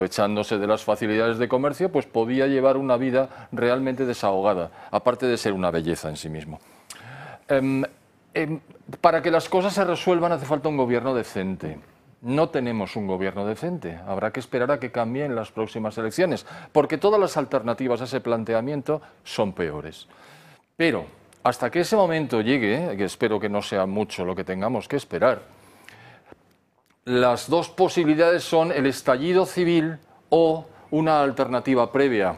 aprovechándose de las facilidades de comercio, pues podía llevar una vida realmente desahogada, aparte de ser una belleza en sí mismo. Para que las cosas se resuelvan hace falta un gobierno decente. No tenemos un gobierno decente. Habrá que esperar a que cambien las próximas elecciones, porque todas las alternativas a ese planteamiento son peores. Pero hasta que ese momento llegue, que espero que no sea mucho lo que tengamos que esperar, las dos posibilidades son el estallido civil o una alternativa previa.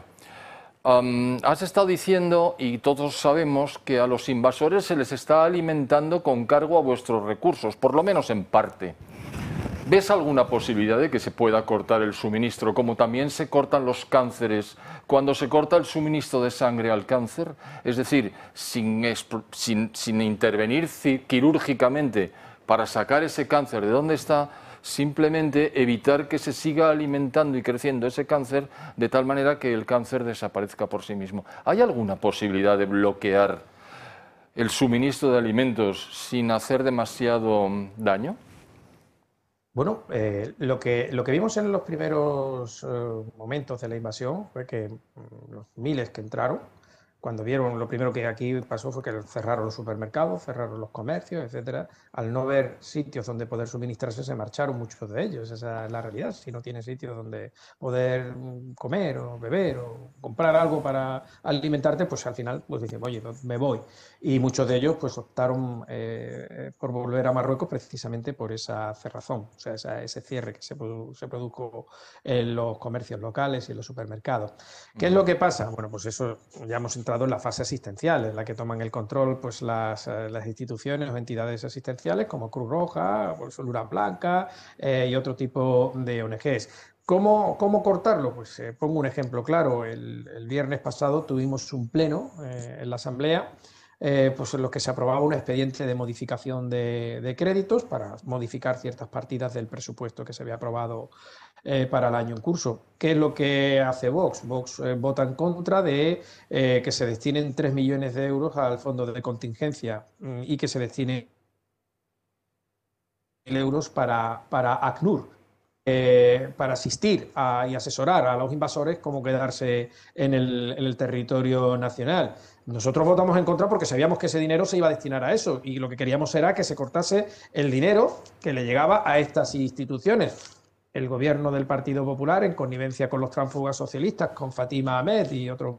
Has estado diciendo, y todos sabemos, que a los invasores se les está alimentando con cargo a vuestros recursos, por lo menos en parte. ¿Ves alguna posibilidad de que se pueda cortar el suministro, como también se cortan los cánceres cuando se corta el suministro de sangre al cáncer? Es decir, sin intervenir quirúrgicamente para sacar ese cáncer de donde está, simplemente evitar que se siga alimentando y creciendo ese cáncer de tal manera que el cáncer desaparezca por sí mismo. ¿Hay alguna posibilidad de bloquear el suministro de alimentos sin hacer demasiado daño? Bueno, lo que vimos en los primeros momentos de la invasión fue que los miles que entraron, cuando vieron, lo primero que aquí pasó fue que cerraron los supermercados, cerraron los comercios, etcétera. Al no ver sitios donde poder suministrarse, se marcharon muchos de ellos. Esa es la realidad. Si no tienes sitios donde poder comer o beber o comprar algo para alimentarte, pues al final pues dicen, oye, me voy. Y muchos de ellos pues optaron por volver a Marruecos precisamente por esa cerrazón, o sea, ese cierre que se produjo en los comercios locales y en los supermercados. ¿Qué es lo que pasa? Bueno, pues eso ya hemos entrado en la fase asistencial, en la que toman el control pues las instituciones o entidades asistenciales como Cruz Roja, pues, Luna Blanca y otro tipo de ONGs. ¿Cómo cortarlo? Pues pongo un ejemplo claro. El viernes pasado tuvimos un pleno en la Asamblea pues en los que se aprobaba un expediente de modificación de créditos para modificar ciertas partidas del presupuesto que se había aprobado para el año en curso. ¿Qué es lo que hace Vox? Vox vota en contra de que se destinen 3 millones de euros al fondo de contingencia y que se destinen euros para ACNUR, para asistir y asesorar a los invasores cómo quedarse en el territorio nacional. Nosotros votamos en contra porque sabíamos que ese dinero se iba a destinar a eso y lo que queríamos era que se cortase el dinero que le llegaba a estas instituciones. El gobierno del Partido Popular, en connivencia con los tránsfugas socialistas, con Fatima Ahmed y otros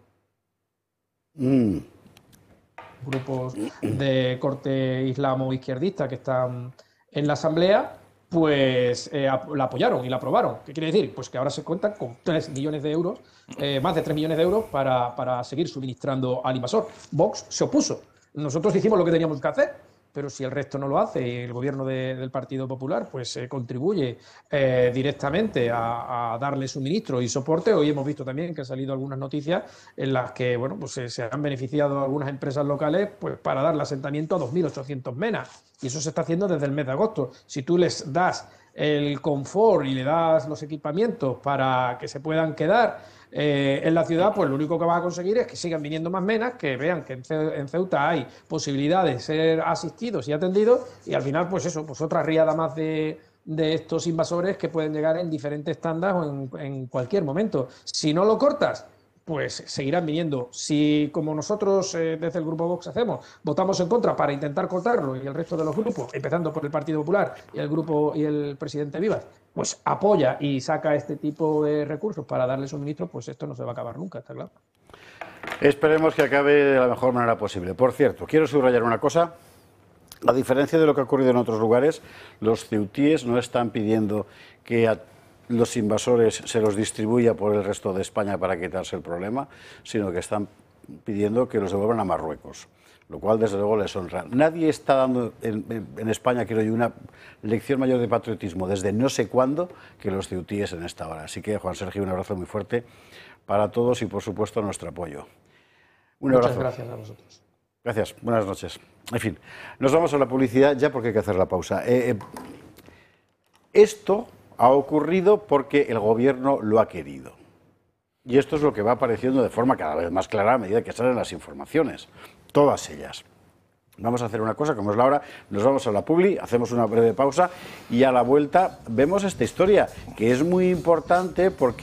grupos de corte islamo-izquierdista que están en la Asamblea, pues la apoyaron y la aprobaron. ¿Qué quiere decir? Pues que ahora se cuentan con 3 millones de euros, más de 3 millones de euros para seguir suministrando al invasor. Vox se opuso. Nosotros hicimos lo que teníamos que hacer, pero si el resto no lo hace y el gobierno del Partido Popular pues contribuye directamente a darle suministro y soporte. Hoy hemos visto también que han salido algunas noticias en las que bueno, pues, se han beneficiado algunas empresas locales pues, para darle asentamiento a 2.800 menas. Y eso se está haciendo desde el mes de agosto. Si tú les das el confort y le das los equipamientos para que se puedan quedar en la ciudad, pues lo único que vas a conseguir es que sigan viniendo más menas, que vean que en Ceuta hay posibilidad de ser asistidos y atendidos y al final pues eso, pues otra riada más de estos invasores que pueden llegar en diferentes tandas o en cualquier momento. Si no lo cortas, pues seguirán viniendo. Si, como nosotros desde el Grupo Vox hacemos, votamos en contra para intentar cortarlo y el resto de los grupos, empezando por el Partido Popular y el grupo y el presidente Vivas, pues apoya y saca este tipo de recursos para darle suministro, pues esto no se va a acabar nunca, está claro. Esperemos que acabe de la mejor manera posible. Por cierto, quiero subrayar una cosa. A diferencia de lo que ha ocurrido en otros lugares, los ceutíes no están pidiendo que a los invasores se los distribuya por el resto de España para quitarse el problema, sino que están pidiendo que los devuelvan a Marruecos, lo cual desde luego les honra. Nadie está dando en España, creo yo, una lección mayor de patriotismo desde no sé cuándo que los ceutíes en esta hora. Así que, Juan Sergio, un abrazo muy fuerte para todos y, por supuesto, nuestro apoyo. Un abrazo. Muchas gracias a vosotros. Gracias, buenas noches. En fin, nos vamos a la publicidad ya porque hay que hacer la pausa. Esto ha ocurrido porque el gobierno lo ha querido. Y esto es lo que va apareciendo de forma cada vez más clara a medida que salen las informaciones, todas ellas. Vamos a hacer una cosa, como es la hora, nos vamos a la publi, hacemos una breve pausa y a la vuelta vemos esta historia, que es muy importante porque